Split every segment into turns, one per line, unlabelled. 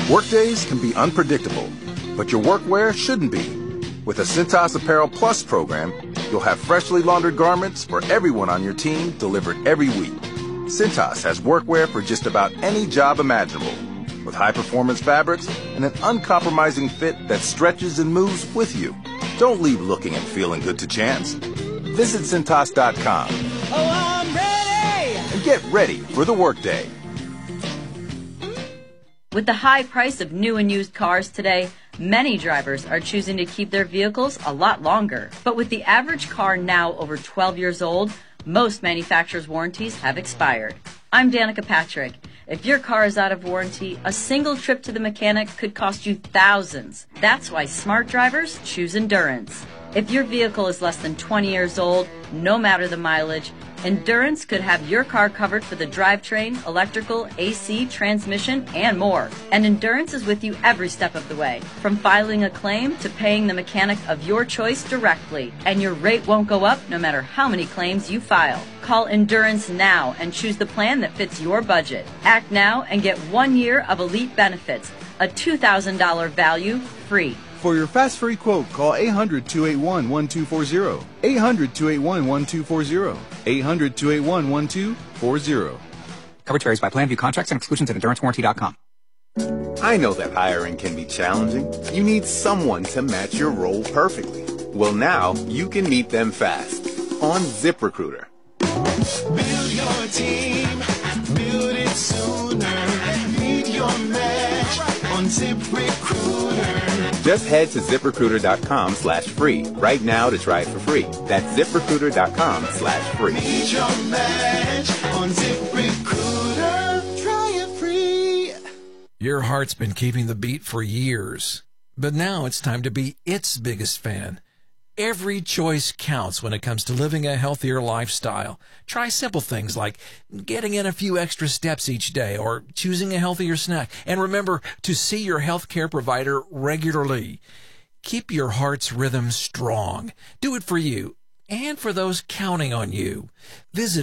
Workdays can be unpredictable, but your workwear shouldn't be. With a Cintas Apparel Plus program, you'll have freshly laundered garments for everyone on your team delivered every week. Cintas has workwear for just about any job imaginable, with high-performance fabrics and an uncompromising fit that stretches and moves with you. Don't leave looking and feeling good to chance. Visit Cintas.com.
Oh, I'm ready!
And get ready for the workday.
With the high price of new and used cars today, many drivers are choosing to keep their vehicles a lot longer. But with the average car now over 12 years old, most manufacturers' warranties have expired. I'm Danica Patrick. If your car is out of warranty, a single trip to the mechanic could cost you thousands. That's why smart drivers choose Endurance. If your vehicle is less than 20 years old, no matter the mileage, Endurance could have your car covered for the drivetrain, electrical, AC, transmission, and more. And Endurance is with you every step of the way, from filing a claim to paying the mechanic of your choice directly. And your rate won't go up no matter how many claims you file. Call Endurance now and choose the plan that fits your budget. Act now and get 1 year of elite benefits, a $2,000 value free.
For your fast free quote, call 800-281-1240. 800-281-1240. 800-281-1240.
Coverage varies by plan. View contracts and exclusions at EnduranceWarranty.com.
I know that hiring can be challenging. You need someone to match your role perfectly. Well, now you can meet them fast on ZipRecruiter.
Build your team, build it sooner. Meet your match on ZipRecruiter.
Just head to ZipRecruiter.com/free right now to try it for free. That's ZipRecruiter.com/free.
Meet your match on ZipRecruiter. Try it free.
Your heart's been keeping the beat for years, but now it's time to be its biggest fan. Every choice counts when it comes to living a healthier lifestyle. Try simple things like getting in a few extra steps each day or choosing a healthier snack. And remember to see your healthcare provider regularly. Keep your heart's rhythm strong. Do it for you and for those counting on you. Visit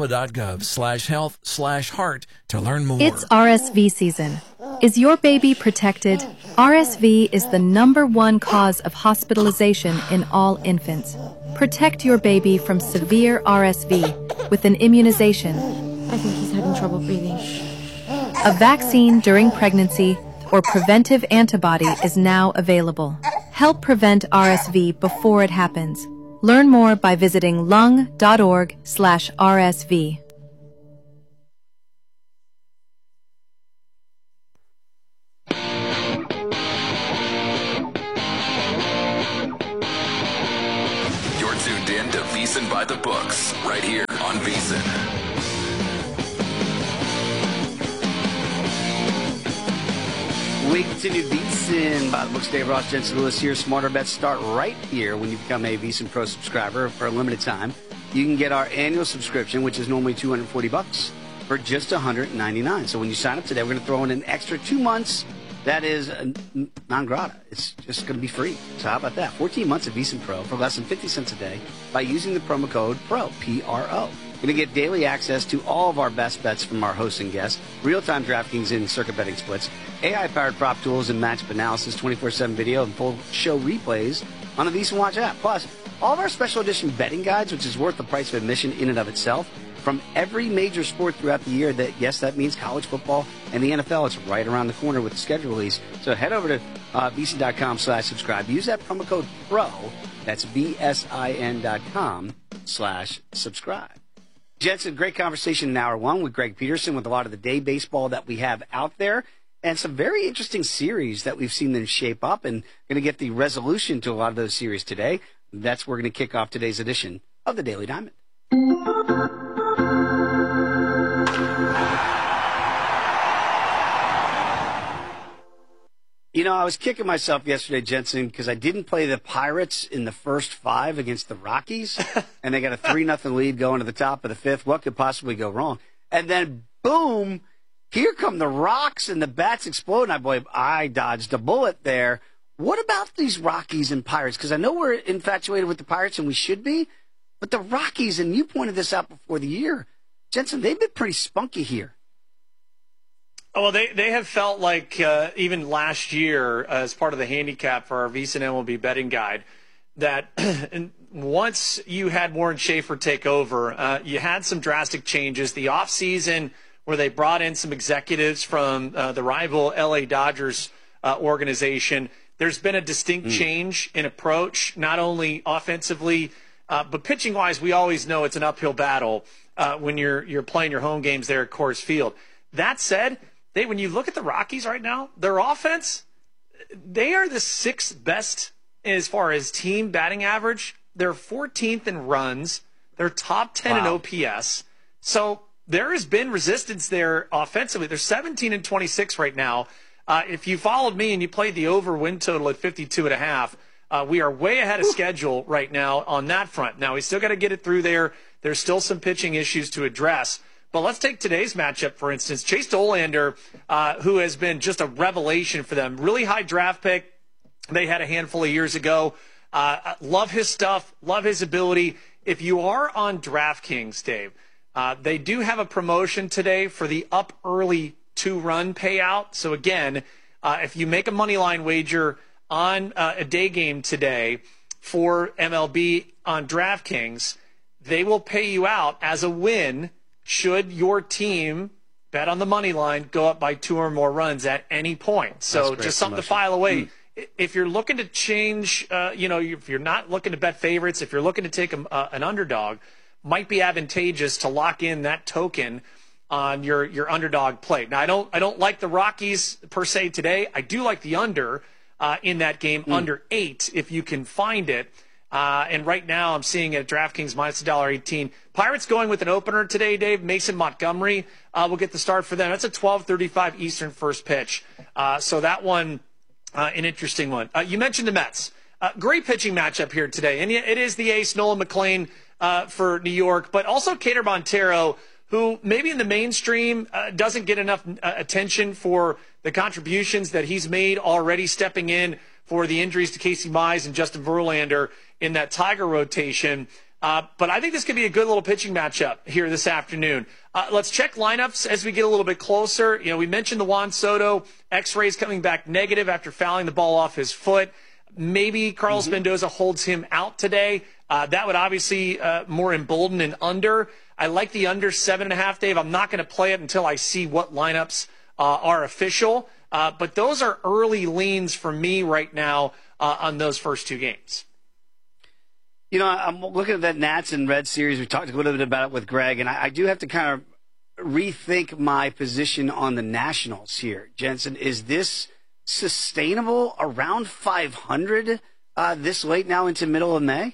oklahoma.gov/health/heart to learn more.
It's RSV season. Is your baby protected? RSV is the #1 cause of hospitalization in all infants. Protect your baby from severe RSV with an immunization.
I think he's having trouble breathing.
A vaccine during pregnancy or preventive antibody is now available. Help prevent RSV before it happens. Learn more by visiting lung.org/RSV.
You're tuned in to VSiN by the Books, right here on VSiN.
We continue VSiN by the Books. Dave Ross, Jensen Lewis here. Smarter bets start right here when you become a VSiN Pro subscriber for a limited time. You can get our annual subscription, which is normally $240, for just $199. So when you sign up today, we're going to throw in an extra 2 months. That is non grata. It's just going to be free. So how about that? 14 months of VSiN Pro for less than 50 cents a day by using the promo code PRO, P-R-O. You're going to get daily access to all of our best bets from our hosts and guests, real-time DraftKings and circuit betting splits, AI-powered prop tools and matchup analysis, 24/7 video, and full show replays on the VSiN Watch app. Plus, all of our special edition betting guides, which is worth the price of admission in and of itself, from every major sport throughout the year. That means college football and the NFL. It's right around the corner with the schedule release. So head over to VSiN.com/subscribe. Use that promo code PRO. That's VSIN.com/subscribe. Jensen, great conversation in hour one with Greg Peterson with a lot of the day baseball that we have out there and some very interesting series that we've seen them shape up, and going to get the resolution to a lot of those series today. That's where we're going to kick off today's edition of the Daily Diamond. You know, I was kicking myself yesterday, Jensen, because I didn't play the Pirates in the first 5 against the Rockies, and they got a 3-0 lead going to the top of the 5th. What could possibly go wrong? And then, boom, here come the rocks, and the bats explode, and I believe I dodged a bullet there. What about these Rockies and Pirates? Because I know we're infatuated with the Pirates, and we should be, but the Rockies, and you pointed this out before the year, Jensen, they've been pretty spunky here.
Oh, well, they have felt like even last year, as part of the handicap for our VSiN MLB betting guide, that once you had Warren Schaefer take over, you had some drastic changes. The offseason, where they brought in some executives from the rival LA Dodgers organization, there's been a distinct change in approach, not only offensively, but pitching-wise. We always know it's an uphill battle when you're playing your home games there at Coors Field. That said, when you look at the Rockies right now, their offense, they are the sixth best as far as team batting average. They're 14th in runs. They're top 10 in OPS. So there has been resistance there offensively. They're 17 and 26 right now. If you followed me and you played the over win total at 52.5, we are way ahead of schedule right now on that front. Now, we still got to get it through there. There's still some pitching issues to address. But let's take today's matchup, for instance. Chase Dollander, who has been just a revelation for them. Really high draft pick they had a handful of years ago. Love his stuff. Love his ability. If you are on DraftKings, Dave, they do have a promotion today for the up early 2-run payout. So, again, if you make a moneyline wager on a day game today for MLB on DraftKings, they will pay you out as a win should your team bet on the money line go up by 2 or more runs at any point. So just something to file away. If you're looking to change, if you're not looking to bet favorites, if you're looking to take an underdog, might be advantageous to lock in that token on your underdog play. Now, I don't like the Rockies per se today. I do like the under in that game, under 8 if you can find it. And right now I'm seeing it at DraftKings minus $1.18. Pirates going with an opener today, Dave. Mason Montgomery will get the start for them. That's a 12:35 Eastern first pitch. So that one, an interesting one. You mentioned the Mets. Great pitching matchup here today. And it is the ace, Nolan McLean, for New York, but also Cater Montero, who maybe in the mainstream doesn't get enough attention for the contributions that he's made already, stepping in for the injuries to Casey Mize and Justin Verlander in that Tiger rotation. But I think this could be a good little pitching matchup here this afternoon. Let's check lineups as we get a little bit closer. We mentioned the Juan Soto X-rays coming back negative after fouling the ball off his foot. Maybe Carlos Mendoza holds him out today. That would obviously more embolden an under. I like the under 7.5, Dave. I'm not going to play it until I see what lineups are official. But those are early leans for me right now on those first 2 games.
I'm looking at that Nats and Reds series. We talked a little bit about it with Greg, and I do have to kind of rethink my position on the Nationals here. Jensen, is this sustainable around 500 this late now into middle of May?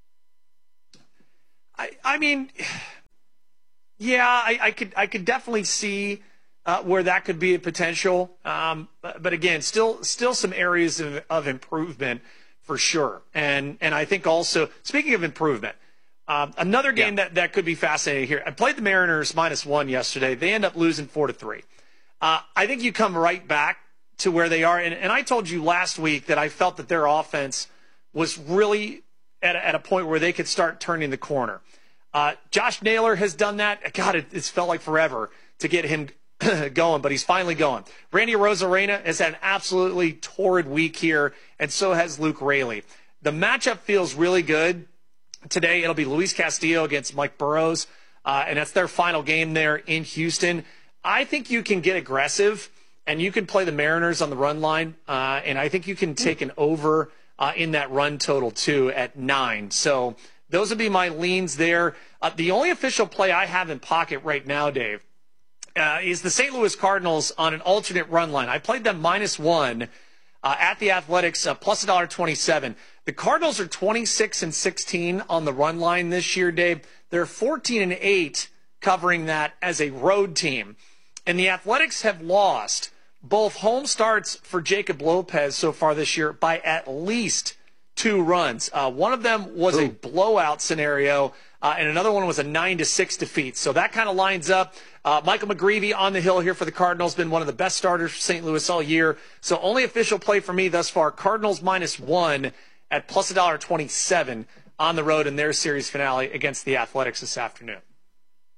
I mean, yeah, I could definitely see where that could be a potential. But again, still some areas of improvement for sure. And I think also, speaking of improvement, another game that could be fascinating here. I played the Mariners -1 yesterday. They end up losing 4-3. I think you come right back to where they are. And I told you last week that I felt that their offense was really at a point where they could start turning the corner. Josh Naylor has done that. God, it's felt like forever to get him going, but he's finally going. Randy Arozarena has had an absolutely torrid week here, and so has Luke Raley. The matchup feels really good. Today it'll be Luis Castillo against Mike Burrows, and that's their final game there in Houston. I think you can get aggressive, and you can play the Mariners on the run line, and I think you can take an over in that run total too at 9. So those would be my leans there. The only official play I have in pocket right now, Dave, is the St. Louis Cardinals on an alternate run line. I played them -1 at the Athletics, plus $1.27. The Cardinals are 26-16 on the run line this year, Dave. They're 14-8 covering that as a road team. And the Athletics have lost both home starts for Jacob Lopez so far this year by at least 2 runs. One of them was a blowout scenario, and another one was a 9-6 defeat. So that kind of lines up. Michael McGreevy on the hill here for the Cardinals, been one of the best starters for St. Louis all year. So only official play for me thus far, Cardinals -1 at plus $1.27 on the road in their series finale against the Athletics this afternoon.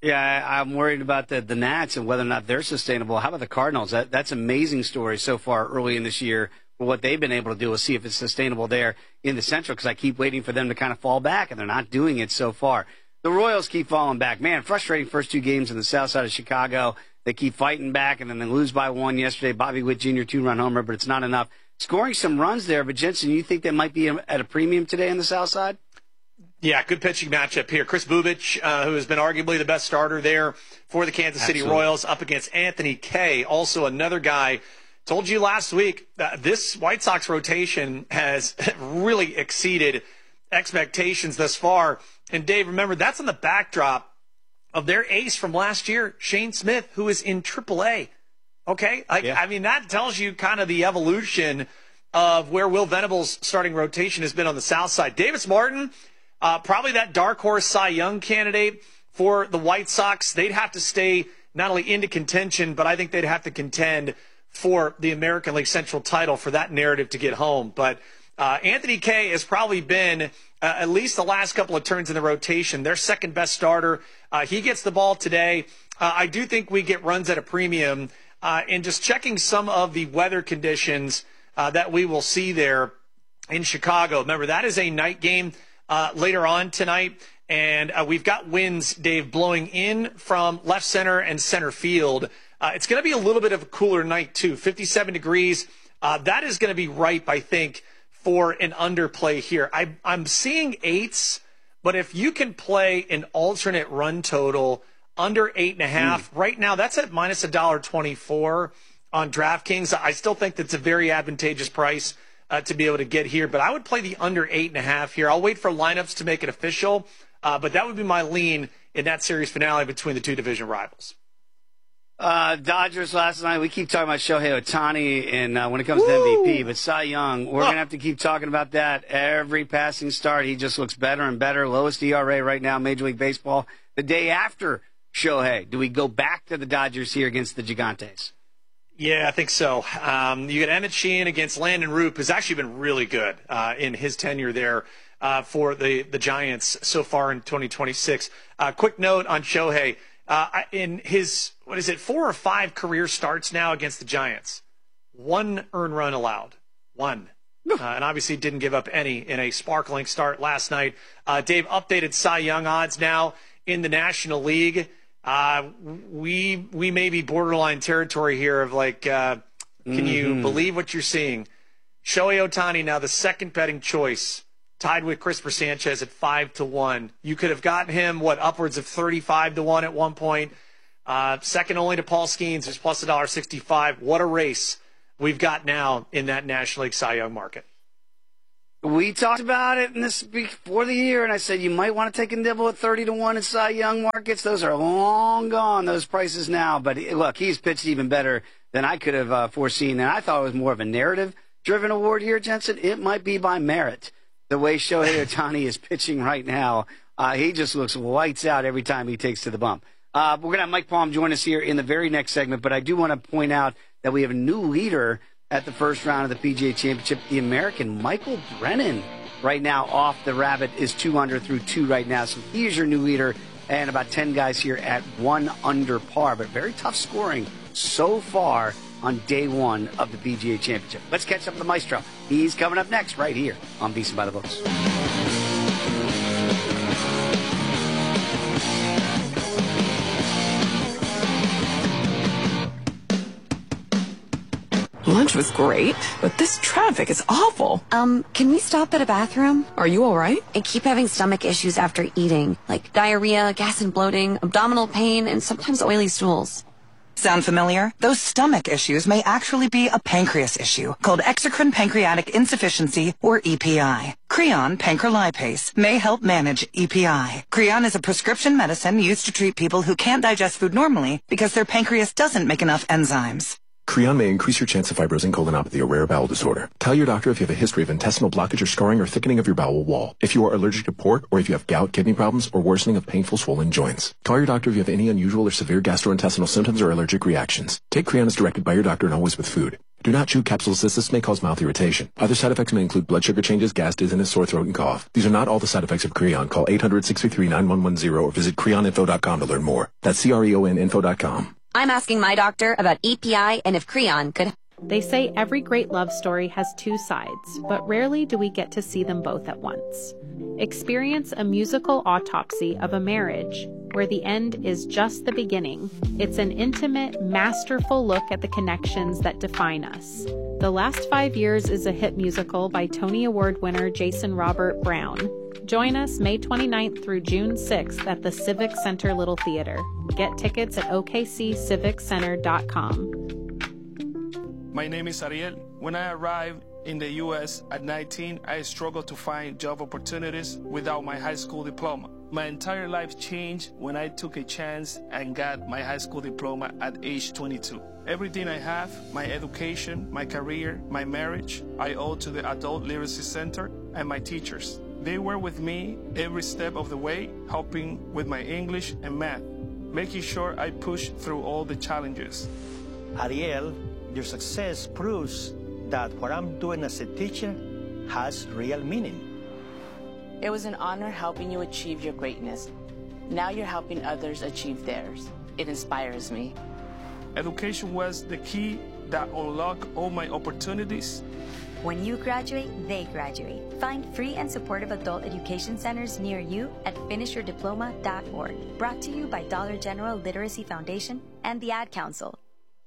Yeah, I'm worried about the Nats and whether or not they're sustainable. How about the Cardinals? That's an amazing story so far early in this year for what they've been able to do. We'll see if it's sustainable there in the Central, because I keep waiting for them to kind of fall back, and they're not doing it so far. The Royals keep falling back. Man, frustrating first two games in the south side of Chicago. They keep fighting back, and then they lose by one yesterday. Bobby Witt Jr., 2-run homer, but it's not enough. Scoring some runs there, but Jensen, you think they might be at a premium today on the south side?
Yeah, good pitching matchup here. Chris Bubich, who has been arguably the best starter there for the Kansas City Royals, up against Anthony Kay, also another guy. Told you last week, this White Sox rotation has really exceeded expectations thus far. And Dave, remember, that's on the backdrop of their ace from last year, Shane Smith, who is in AAA. Okay? I mean, that tells you kind of the evolution of where Will Venable's starting rotation has been on the south side. Davis Martin, probably that dark horse Cy Young candidate for the White Sox. They'd have to stay not only into contention, but I think they'd have to contend for the American League Central title for that narrative to get home. But Anthony Kay has probably been, at least the last couple of turns in the rotation, their second best starter. He gets the ball today. I do think we get runs at a premium. And just checking some of the weather conditions that we will see there in Chicago. Remember, that is a night game later on tonight. And we've got winds, Dave, blowing in from left center and center field. It's going to be a little bit of a cooler night, too. 57 degrees. That is going to be ripe, I think, for an underplay here. I'm seeing 8s, but if you can play an alternate run total under 8.5, right now that's at minus $1.24 on DraftKings. I still think that's a very advantageous price to be able to get here, but I would play the under 8.5 here. I'll wait for lineups to make it official, but that would be my lean in that series finale between the two division rivals.
Dodgers last night, we keep talking about Shohei Ohtani and when it comes to MVP, but Cy Young, we're going to have to keep talking about that every passing start. He just looks better and better. Lowest ERA right now, Major League Baseball. The day after Shohei, do we go back to the Dodgers here against the Gigantes?
Yeah, I think so. You get Emmett Sheehan against Landon Roop, who's actually been really good in his tenure there for the Giants so far in 2026. Quick note on Shohei. In his, 4 or 5 career starts now against the Giants, 1 earned run allowed. 1. And obviously didn't give up any in a sparkling start last night. Dave, updated Cy Young odds now in the National League. We may be borderline territory here of can you believe what you're seeing? Shohei Ohtani now the second betting choice, tied with Christopher Sanchez at 5-1. You could have gotten him, upwards of 35-1 at one point. Second only to Paul Skeens, who's plus $1.65. What a race we've got now in that National League Cy Young market.
We talked about it in this before the year, and I said you might want to take a nibble at 30-1 in Cy Young markets. Those are long gone, those prices now. But look, he's pitched even better than I could have foreseen, and I thought it was more of a narrative-driven award here, Jensen. It might be by merit. The way Shohei Ohtani is pitching right now, he just looks lights out every time he takes to the bump. We're going to have Mike Palm join us here in the very next segment, but I do want to point out that we have a new leader at the first round of the PGA Championship, the American Michael Brennan. Right now, off the rabbit is 2 under through 2 right now, so he is your new leader, and about 10 guys here at 1 under par, but very tough scoring so far on day 1 of the PGA Championship. Let's catch up with the Maestro. He's coming up next right here on VSiN by the Books.
Lunch was great, but this traffic is awful.
Can we stop at a bathroom?
Are you all right?
I keep having stomach issues after eating, like diarrhea, gas and bloating, abdominal pain, and sometimes oily stools.
Sound familiar? Those stomach issues may actually be a pancreas issue called exocrine pancreatic insufficiency, or EPI. Creon pancrelipase may help manage EPI. Creon is a prescription medicine used to treat people who can't digest food normally because their pancreas doesn't make enough enzymes.
Creon may increase your chance of fibrosing colonopathy, a rare bowel disorder. Tell your doctor if you have a history of intestinal blockage or scarring or thickening of your bowel wall. If you are allergic to pork, or if you have gout, kidney problems, or worsening of painful swollen joints. Call your doctor if you have any unusual or severe gastrointestinal symptoms or allergic reactions. Take Creon as directed by your doctor and always with food. Do not chew capsules as this may cause mouth irritation. Other side effects may include blood sugar changes, gas, dizziness, sore throat, and cough. These are not all the side effects of Creon. Call 800-633-9110 or visit creoninfo.com to learn more. That's CREONinfo.com.
I'm asking my doctor about EPI and if Creon could...
They say every great love story has two sides, but rarely do we get to see them both at once. Experience a musical autopsy of a marriage where the end is just the beginning. It's an intimate, masterful look at the connections that define us. The Last 5 Years is a hit musical by Tony Award winner Jason Robert Brown. Join us May 29th through June 6th at the Civic Center Little Theater. Get tickets at okcciviccenter.com.
My name is Ariel. When I arrived in the U.S. at 19, I struggled to find job opportunities without my high school diploma. My entire life changed when I took a chance and got my high school diploma at age 22. Everything I have, my education, my career, my marriage, I owe to the Adult Literacy Center and my teachers. They were with me every step of the way, helping with my English and math, making sure I pushed through all the challenges.
Ariel, your success proves that what I'm doing as a teacher has real meaning.
It was an honor helping you achieve your greatness. Now you're helping others achieve theirs. It inspires me.
Education was the key that unlocked all my opportunities.
When you graduate, they graduate. Find free and supportive adult education centers near you at finishyourdiploma.org. Brought to you by Dollar General Literacy Foundation and the Ad Council.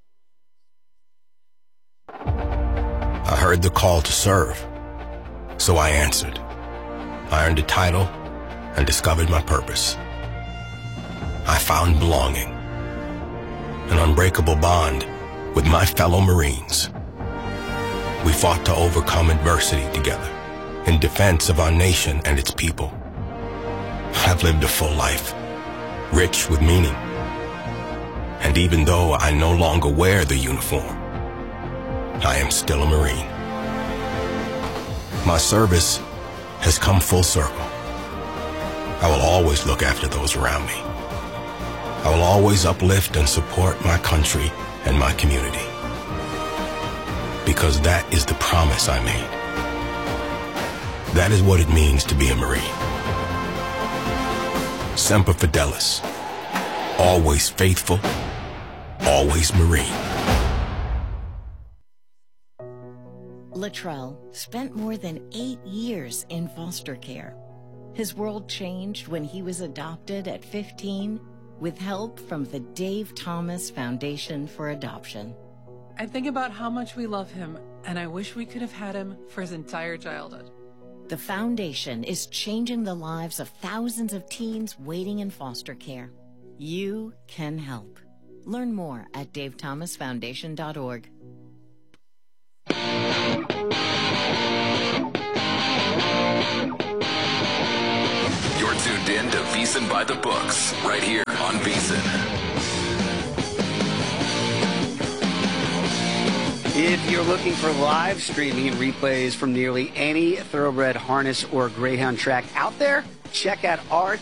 I heard the call to serve, so I answered. I earned a title and discovered my purpose. I found belonging, an unbreakable bond with my fellow Marines. We fought to overcome adversity together in defense of our nation and its people. I've lived a full life, rich with meaning. And even though I no longer wear the uniform, I am still a Marine. My service has come full circle. I will always look after those around me. I will always uplift and support my country and my community. Because that is the promise I made. That is what it means to be a Marine. Semper Fidelis. Always faithful, always Marine.
Latrell spent more than 8 years in foster care. His world changed when he was adopted at 15 with help from the Dave Thomas Foundation for Adoption.
I think about how much we love him, and I wish we could have had him for his entire childhood.
The foundation is changing the lives of thousands of teens waiting in foster care. You can help. Learn more at davethomasfoundation.org.
You're tuned in to VEASAN by the Books, right here on VEASAN.
If you're looking for live streaming and replays from nearly any thoroughbred harness or greyhound track out there, check out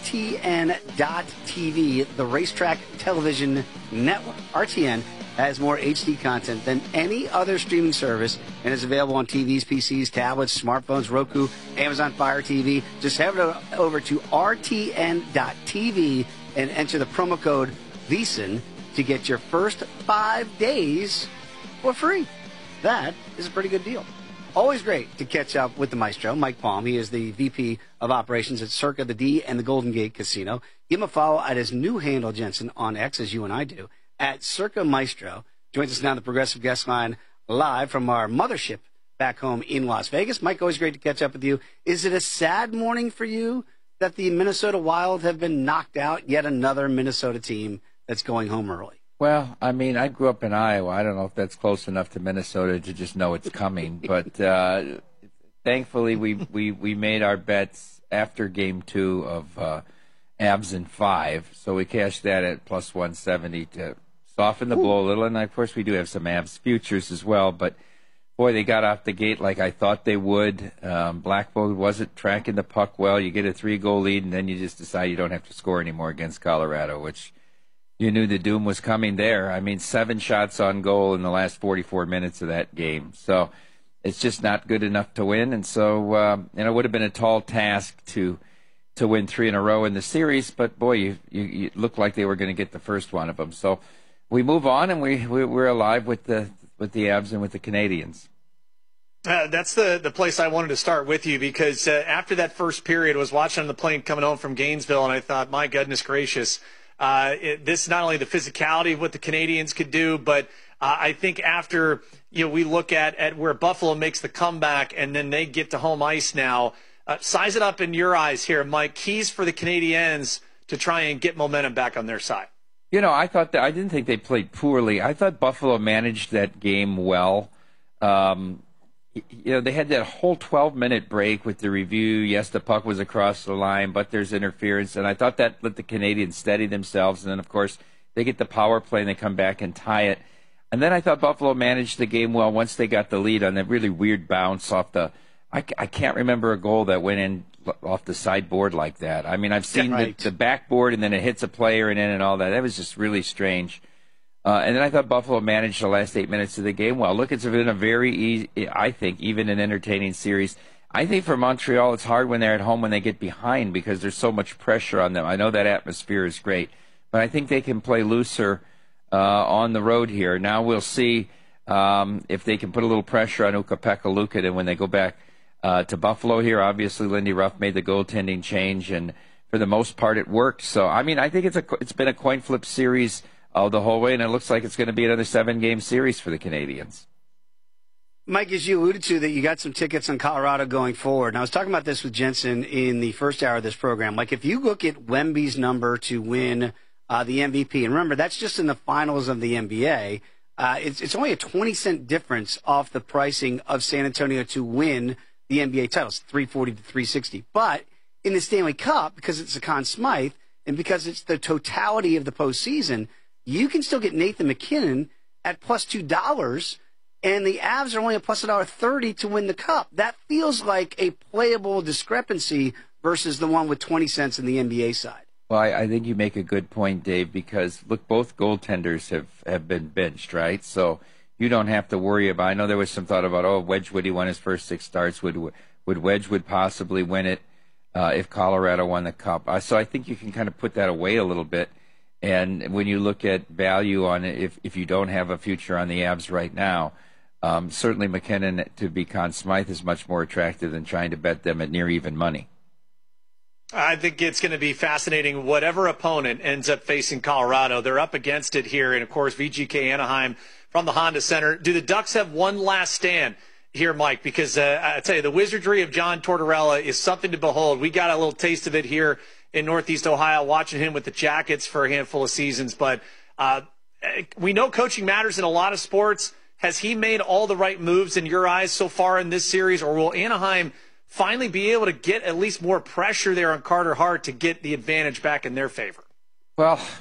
RTN.TV, the Racetrack Television Network. RTN has more HD content than any other streaming service and is available on TVs, PCs, tablets, smartphones, Roku, Amazon Fire TV. Just head over to RTN.TV and enter the promo code VEASAN to get your first 5 days for free. That is a pretty good deal. Always great to catch up with the maestro, Mike Palm. He is the VP of Operations at Circa, the D, and the Golden Gate Casino. Give him a follow at his new handle, Jensen, on X, as you and I do, at Circa Maestro. Joins us now on the Progressive Guest Line live from our mothership back home in Las Vegas. Mike, always great to catch up with you. Is it a sad morning for you that the Minnesota Wild have been knocked out? Yet another Minnesota team that's going home early.
Well, I mean, I grew up in Iowa. I don't know if that's close enough to Minnesota to just know it's coming. But thankfully, we made our bets after Game 2 of Avs in 5. So we cashed that at plus 170 to soften the blow a little. And, of course, we do have some Avs futures as well. But, boy, they got off the gate like I thought they would. Blackboard wasn't tracking the puck well. You get a 3-goal lead, and then you just decide you don't have to score anymore against Colorado, which you knew the doom was coming there. I mean, 7 shots on goal in the last 44 minutes of that game. So it's just not good enough to win. And so, it would have been a tall task to win 3 in a row in the series. But, boy, you looked like they were going to get the first one of them. So we move on, and we're alive with the Avs and with the Canadians.
That's the place I wanted to start with you, because after that first period, I was watching on the plane coming home from Gainesville, and I thought, my goodness gracious, this is not only the physicality of what the Canadians could do, but I think after we look at where Buffalo makes the comeback and then they get to home ice now, size it up in your eyes here, Mike. Keys for the Canadiens to try and get momentum back on their side.
I didn't think they played poorly. I thought Buffalo managed that game well. They had that whole 12-minute break with the review. Yes, the puck was across the line, but there's interference. And I thought that let the Canadians steady themselves. And then, of course, they get the power play and they come back and tie it. And then I thought Buffalo managed the game well once they got the lead on that really weird bounce off the – I can't remember a goal that went in off the sideboard like that. I mean, I've seen the backboard and then it hits a player and in and all that. That was just really strange. And then I thought Buffalo managed the last 8 minutes of the game well. Look, it's been a very easy, I think, even an entertaining series. I think for Montreal, it's hard when they're at home when they get behind because there's so much pressure on them. I know that atmosphere is great, but I think they can play looser on the road here. Now we'll see if they can put a little pressure on Ukko-Pekka Luukkonen when they go back to Buffalo here. Obviously, Lindy Ruff made the goaltending change, and for the most part, it worked. So, I mean, I think it's been a coin flip series the whole way, and it looks like it's going to be another 7-game series for the Canadians.
Mike, as you alluded to, that you got some tickets on Colorado going forward. And I was talking about this with Jensen in the first hour of this program. Like, if you look at Wemby's number to win the MVP, and remember, that's just in the finals of the NBA, it's only a 20-cent difference off the pricing of San Antonio to win the NBA titles, $340 to $360. But in the Stanley Cup, because it's a Conn Smythe, and because it's the totality of the postseason, you can still get Nathan McKinnon at plus $2, and the Avs are only a plus $1.30 to win the Cup. That feels like a playable discrepancy versus the one with 20 cents in the NBA side.
Well, I think you make a good point, Dave, because, look, both goaltenders have been benched, right? So you don't have to worry about – I know there was some thought about, Wedgwood, he won his first 6 starts. Would Wedgwood possibly win it if Colorado won the Cup? So I think you can kind of put that away a little bit. And when you look at value on it, if you don't have a future on the Avs right now, certainly McKinnon to be Conn Smythe is much more attractive than trying to bet them at near even money.
I think it's going to be fascinating. Whatever opponent ends up facing Colorado, they're up against it here. And, of course, VGK Anaheim from the Honda Center. Do the Ducks have one last stand here, Mike? Because I tell you, the wizardry of John Tortorella is something to behold. We got a little taste of it here in Northeast Ohio, watching him with the Jackets for a handful of seasons. But we know coaching matters in a lot of sports. Has he made all the right moves in your eyes so far in this series, or will Anaheim finally be able to get at least more pressure there on Carter Hart to get the advantage back in their favor?
Well,